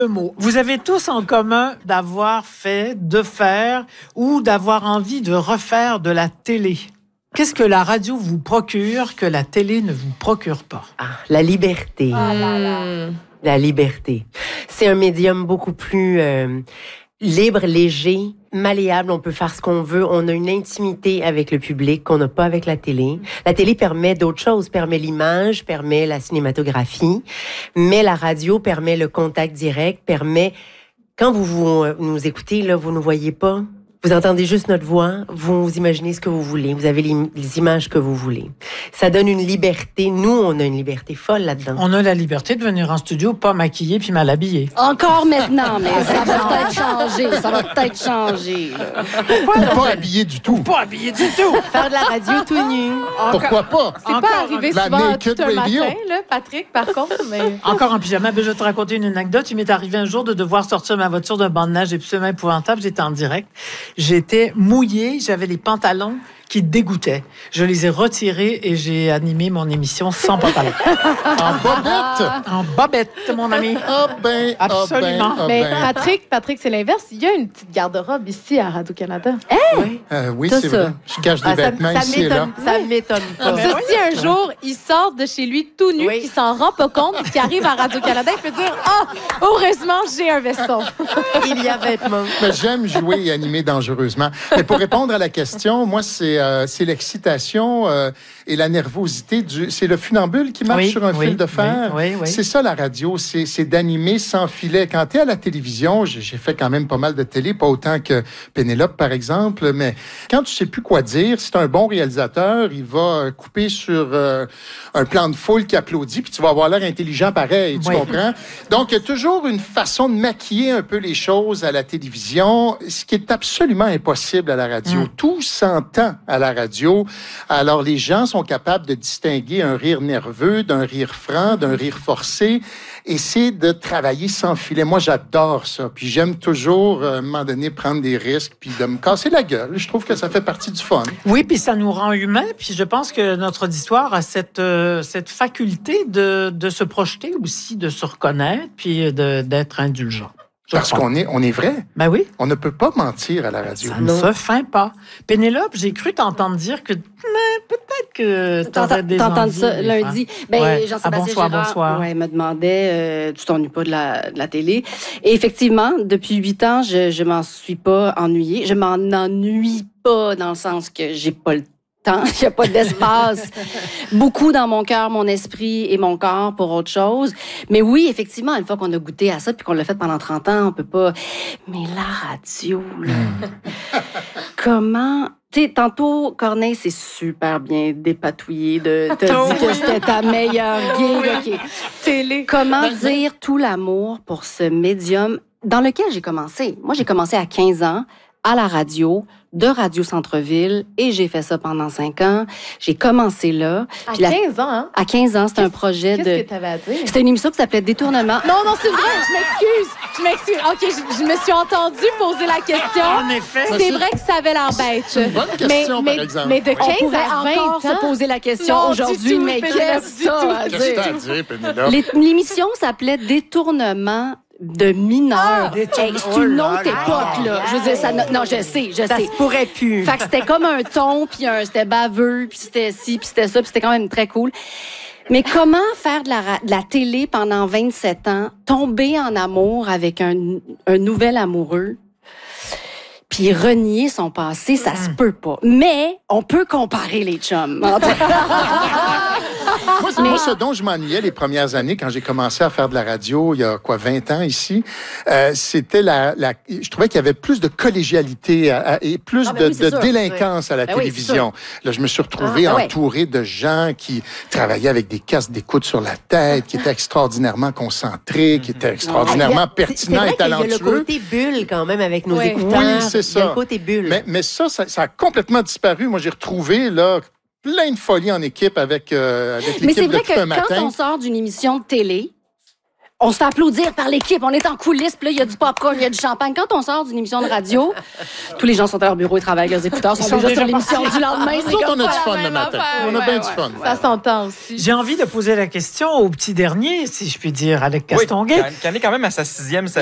Mot. Vous avez tous en commun d'avoir fait, de faire ou d'avoir envie de refaire de la télé. Qu'est-ce que la radio vous procure que la télé ne vous procure pas? La liberté. La liberté. C'est un médium beaucoup plus libre, léger, malléable. On peut faire ce qu'on veut. On a une intimité avec le public qu'on n'a pas avec la télé. La télé permet d'autres choses, permet l'image, permet la cinématographie, mais la radio permet le contact direct, permet... Quand vous nous écoutez, là, vous ne voyez pas. Vous entendez juste notre voix, vous imaginez ce que vous voulez, vous avez les images que vous voulez. Ça donne une liberté. Nous, on a une liberté folle là-dedans. On a la liberté de venir en studio, pas maquillé puis mal habillé. Encore maintenant, mais ça va peut-être changer. Ça va peut-être changer. Pas habillé du tout. Pas habillé du tout. Faire de la radio tout nu. Pourquoi pas? C'est pas arrivé la souvent naked tout un radio. matin, là, Patrick, par contre. Mais... Encore en pyjama. Ben, je vais te raconter une anecdote. Il m'est arrivé un jour de devoir sortir ma voiture d'un banc de neige absolument épouvantable. J'étais en direct. J'étais mouillée. J'avais les pantalons qui dégoûtaient. Je les ai retirés et j'ai animé mon émission sans pantalon. En bobette? En bobette, mon ami. Absolument. Mais Patrick, c'est l'inverse. Il y a une petite garde-robe ici à Radio-Canada. Oui, T'as c'est ça. vrai. Je cache des vêtements ici et là. Ça m'étonne pas. Ça, si un jour, il sort de chez lui tout nu, qu'il s'en rend pas compte, qu'il arrive à Radio-Canada, il peut dire « Ah, heureusement, j'ai un veston. » Il y a vêtements. Mais j'aime jouer et animer dangereusement. Mais pour répondre à la question, moi, c'est l'excitation et la nervosité. C'est le funambule qui marche sur un fil de fer. Oui. C'est ça, la radio. C'est d'animer sans filet. Quand tu es à la télévision, j'ai fait quand même pas mal de télé, pas autant que Pénélope, par exemple, mais quand tu sais plus quoi dire, si tu un bon réalisateur, il va couper sur un plan de foule qui applaudit, puis tu vas avoir l'air intelligent pareil, tu comprends? Donc, il y a toujours une façon de maquiller un peu les choses à la télévision, ce qui est absolument impossible à la radio. Tout s'entend à la radio. Alors, les gens sont capables de distinguer un rire nerveux d'un rire franc, d'un rire forcé, et c'est de travailler sans filet. Moi, j'adore ça. Puis j'aime toujours, à un moment donné, prendre des risques, puis de me casser la gueule. Je trouve que ça fait partie du fun. Oui, puis ça nous rend humains. Puis je pense que notre auditoire a cette faculté de se projeter aussi, de se reconnaître, puis d'être indulgent. Parce qu'on est vrai. Ben oui. On ne peut pas mentir à la radio. Ça ne se feint pas. Pénélope, j'ai cru t'entendre dire que peut-être que t'aurais des T'entends envies, ça lundi. Jean-Sébastien Gérard me demandait, tu t'ennuies pas de la télé. Et effectivement, depuis 8 ans, je m'en suis pas ennuyée. Je m'en ennuie pas dans le sens que j'ai pas le temps, il n'y a pas d'espace. Beaucoup dans mon cœur, mon esprit et mon corps pour autre chose. Mais oui, effectivement, une fois qu'on a goûté à ça puis qu'on l'a fait pendant 30 ans, on peut pas... Mais la radio, là... Comment... Tu sais, tantôt, Corneille s'est super bien dépatouillé de te dire que c'était ta meilleure gig. Télé. Comment dire tout l'amour pour ce médium dans lequel j'ai commencé? Moi, j'ai commencé à 15 ans à la radio, de Radio Centre-Ville, et j'ai fait ça pendant 5 ans. J'ai commencé là. À 15 ans, hein? À 15 ans, c'était un projet de... Qu'est-ce que t'avais à dire? C'était une émission qui s'appelait Détournement. Non, c'est vrai, je m'excuse. OK, je me suis entendue poser la question. En effet. C'est vrai que ça avait l'air bête. C'est une bonne question, par exemple. Mais de 15 On pourrait à 20 encore ans... se poser la question Non, aujourd'hui, du tout, mais Pénélope, qu'est-ce du que ça tout. à Qu'est-ce que t'as à dire? dire, Pénélope? L'émission s'appelait Détournement de mineurs. Hey, c'est une autre époque, là. Je veux dire, ça... Non, je sais. Ça se pourrait plus. Fait que c'était comme un ton, puis c'était baveux, puis c'était ci, puis c'était ça, puis c'était quand même très cool. Mais comment faire de la télé pendant 27 ans, tomber en amour avec un nouvel amoureux, puis renier son passé, ça se peut pas. Mais on peut comparer les chums. Moi, ce dont je m'ennuyais les premières années, quand j'ai commencé à faire de la radio, il y a 20 ans ici, c'était je trouvais qu'il y avait plus de collégialité et plus de délinquance à la télévision. Là, je me suis retrouvé entouré de gens qui travaillaient avec des casques d'écoute sur la tête, qui étaient extraordinairement concentrés, qui étaient extraordinairement pertinents et talentueux. Il y a le côté bulle quand même avec nos écouteurs. Oui, c'est ça. Il y a le côté bulle. Mais ça a complètement disparu. Moi, j'ai retrouvé plein de folie en équipe avec l'équipe de Tout un matin. Mais c'est vrai que quand on sort d'une émission de télé, On se fait applaudir par l'équipe, on est en coulisses, puis là, il y a du popcorn, il y a du champagne. Quand on sort d'une émission de radio, tous les gens sont à leur bureau, ils travaillent avec leurs écouteurs, sont déjà sur l'émission du lendemain. On a du fun le matin. On a bien du fun. Ça s'entend aussi. J'ai envie de poser la question au petit dernier, si je puis dire, Alec Castonguay. Qui en est quand même à sa 6e